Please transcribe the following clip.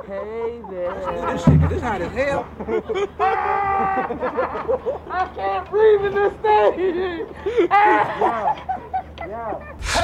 Hey there. This hot as hell. I can't breathe in this thing. Yeah.